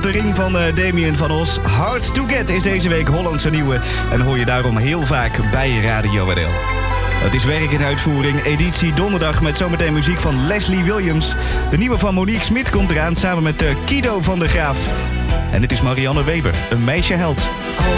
de ring van Damien van Os. Hard to Get is deze week Hollandse nieuwe en hoor je daarom heel vaak bij Radio NL. Het is werk in uitvoering, editie donderdag met zometeen muziek van Leslie Williams. De nieuwe van Monique Smit komt eraan samen met Kido van der Graaf. En dit is Marianne Weber, een meisjeheld. Oh,